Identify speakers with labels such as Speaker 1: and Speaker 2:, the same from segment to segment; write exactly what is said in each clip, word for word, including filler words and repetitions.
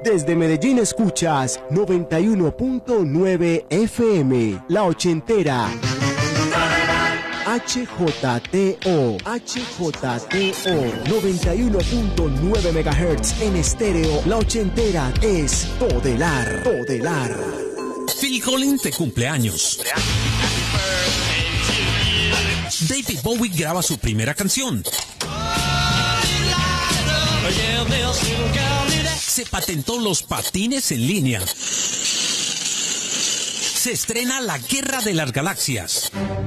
Speaker 1: Desde Medellín escuchas noventa y uno punto nueve F M, La Ochentera. H J T O, H J T O, noventa y uno punto nueve megahertz en estéreo. La Ochentera es Todelar, Todelar.
Speaker 2: Phil Collins de cumpleaños. David Bowie graba su primera canción. Se patentó los patines en línea. Se estrena La Guerra de las Galaxias.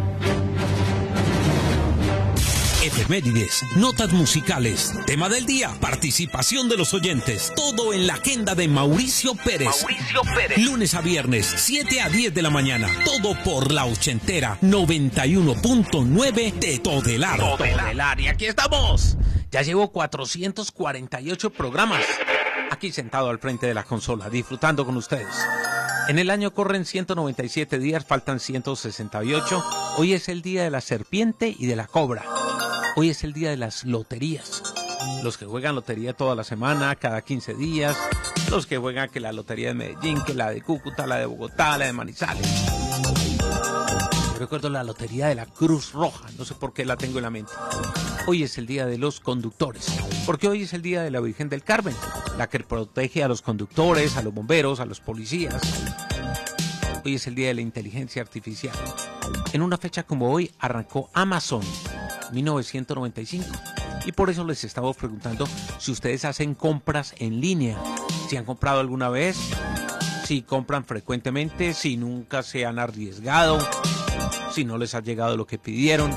Speaker 2: Efemérides, notas musicales, tema del día, participación de los oyentes, todo en la agenda de Mauricio Pérez.
Speaker 3: Mauricio Pérez.
Speaker 2: Lunes a viernes, siete a diez de la mañana, todo por La Ochentera, noventa y uno punto nueve de Todelar.
Speaker 3: Todelar. Y aquí estamos. Ya llevo cuatrocientos cuarenta y ocho programas. Aquí sentado al frente de la consola, disfrutando con ustedes. En el año corren ciento noventa y siete días, faltan ciento sesenta y ocho. Hoy es el día de la serpiente y de la cobra. Hoy es el día de las loterías. Los que juegan lotería toda la semana, cada quince días. Los que juegan que la lotería de Medellín, que la de Cúcuta, la de Bogotá, la de Manizales. Yo recuerdo la lotería de la Cruz Roja, no sé por qué la tengo en la mente. Hoy es el día de los conductores, porque hoy es el día de la Virgen del Carmen, la que protege a los conductores, a los bomberos, a los policías. Hoy es el día de la inteligencia artificial. En una fecha como hoy arrancó Amazon, mil novecientos noventa y cinco. Y por eso les estamos preguntando si ustedes hacen compras en línea, si han comprado alguna vez, si compran frecuentemente, si nunca se han arriesgado, si no les ha llegado lo que pidieron,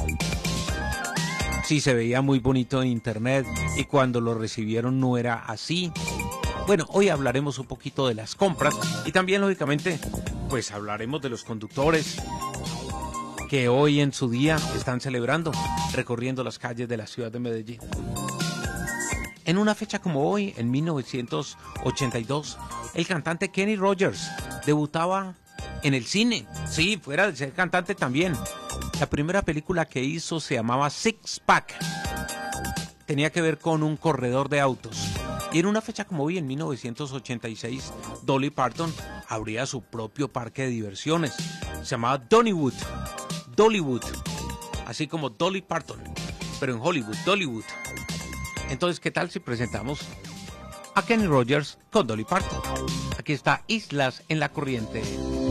Speaker 3: si se veía muy bonito en internet y cuando lo recibieron no era así. Bueno, hoy hablaremos un poquito de las compras y también, lógicamente, pues hablaremos de los conductores que hoy en su día están celebrando, recorriendo las calles de la ciudad de Medellín. En una fecha como hoy, en mil novecientos ochenta y dos, el cantante Kenny Rogers debutaba en el cine. Sí, fuera de ser cantante también. La primera película que hizo se llamaba Six Pack. Tenía que ver con un corredor de autos. Y en una fecha como hoy, en mil novecientos ochenta y seis, Dolly Parton abría su propio parque de diversiones. Se llamaba Dollywood. Dollywood. Así como Dolly Parton, pero en Hollywood, Dollywood. Entonces, ¿qué tal si presentamos a Kenny Rogers con Dolly Parton? Aquí está Islas en la Corriente.